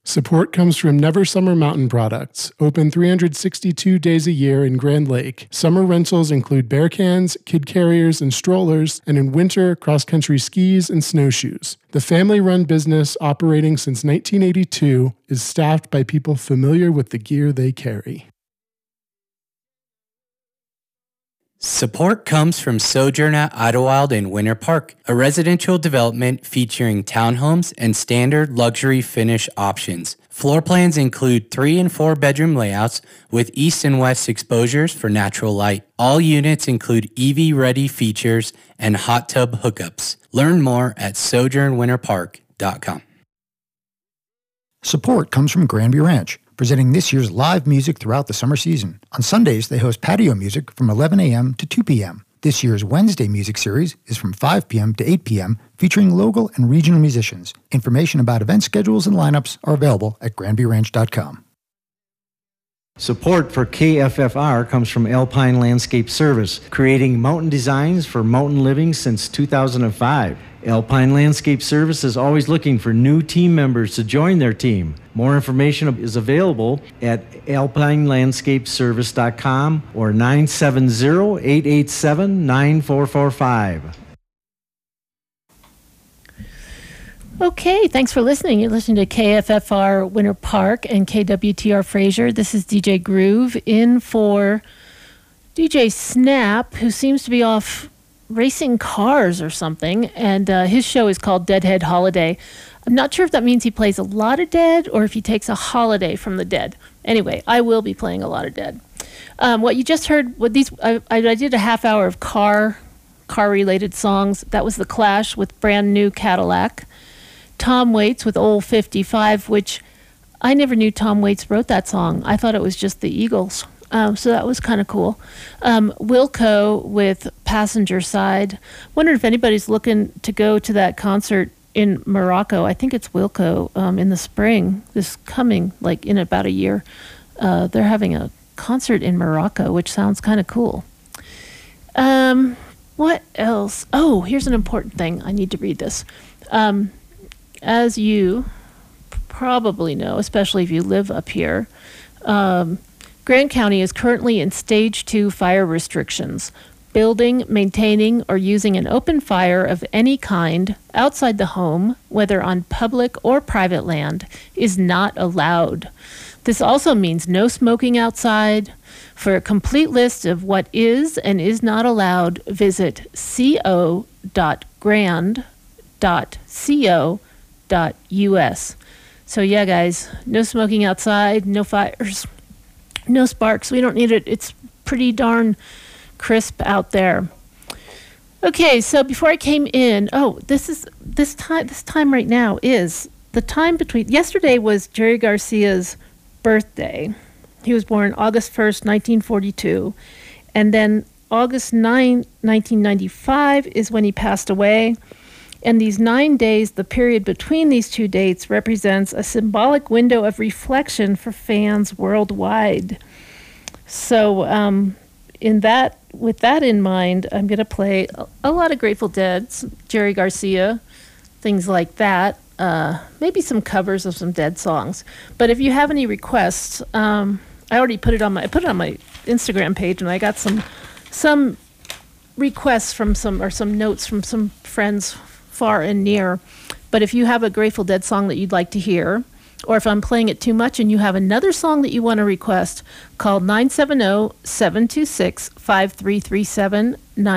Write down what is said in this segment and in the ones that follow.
Support comes from Never Summer Mountain Products, open 362 days a year in Grand Lake. Summer rentals include bear cans, kid carriers, and strollers, and in winter, cross-country skis and snowshoes. The family-run business, operating since 1982, is staffed by people familiar with the gear they carry. Support comes from Sojourn at Idlewild in Winter Park, a residential development featuring townhomes and standard luxury finish options. Floor plans include 3 and 4 bedroom layouts with east and west exposures for natural light. All units include EV-ready features and hot tub hookups. Learn more at sojournwinterpark.com. Support comes from Granby Ranch, presenting this year's live music throughout the summer season. On Sundays, they host patio music from 11 a.m. to 2 p.m. This year's Wednesday music series is from 5 p.m. to 8 p.m., featuring local and regional musicians. Information about event schedules and lineups are available at granbyranch.com. Support for KFFR comes from Alpine Landscape Service, creating mountain designs for mountain living since 2005. Alpine Landscape Service is always looking for new team members to join their team. More information is available at alpinelandscapeservice.com or 970-887-9445. Okay, thanks for listening. You're listening to KFFR Winter Park and KWTR Fraser. This is DJ Groove in for DJ Snap, who seems to be off racing cars or something, and his show is called Deadhead Holiday. I'm not sure if that means he plays a lot of Dead or if he takes a holiday from the Dead. Anyway, I will be playing a lot of Dead. What you just heard, I did a half hour of car-related songs. That was The Clash with Brand New Cadillac. Tom Waits with Old 55, which I never knew Tom Waits wrote that song. I thought it was just the Eagles. So that was kind of cool. Wilco with Passenger Side. Wondered if anybody's looking to go to that concert in Morocco. I think it's Wilco in the spring, this coming, like in about a year. They're having a concert in Morocco, which sounds kind of cool. What else? Oh, here's an important thing. I need to read this. As you probably know, especially if you live up here, Grant County is currently in Stage 2 fire restrictions. Building, maintaining, or using an open fire of any kind outside the home, whether on public or private land, is not allowed. This also means no smoking outside. For a complete list of what is and is not allowed, visit co.grand.co.us. So yeah, guys, no smoking outside, no fires, no sparks. We don't need it. It's pretty darn crisp out there. Okay, so before I came in, this time right now is the time between, yesterday was Jerry Garcia's birthday. He was born August 1st, 1942, and then August 9, 1995 is when he passed away. And these 9 days, the period between these two dates, represents a symbolic window of reflection for fans worldwide. So with that in mind, I'm going to play a lot of Grateful Dead, Jerry Garcia, things like that. Maybe some covers of some Dead songs. But if you have any requests, I already put it on my Instagram page, and I got some requests from some notes from some friends far and near. But if you have a Grateful Dead song that you'd like to hear, or if I'm playing it too much and you have another song that you want to request, call 970-726-5337,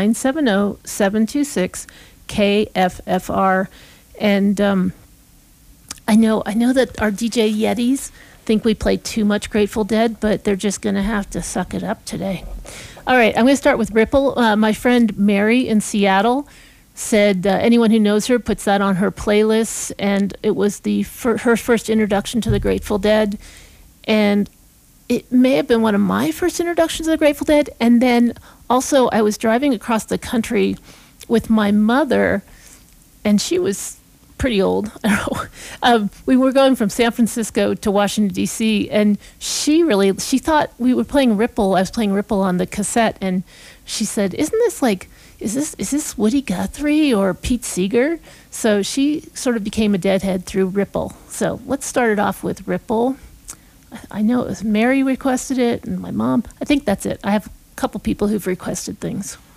970-726-KFFR. And I know that our DJ Yetis think we play too much Grateful Dead, but they're just going to have to suck it up today. All right, I'm going to start with Ripple. My friend Mary in Seattle said anyone who knows her puts that on her playlists, and it was her first introduction to the Grateful Dead, and it may have been one of my first introductions to the Grateful Dead. And then also I was driving across the country with my mother, and she was pretty old. We were going from San Francisco to Washington, D.C., and she thought we were playing Ripple. I was playing Ripple on the cassette, and she said, isn't is this Woody Guthrie or Pete Seeger? So she sort of became a Deadhead through Ripple. So let's start it off with Ripple. I know it was Mary requested it and my mom. I think that's it. I have a couple people who've requested things.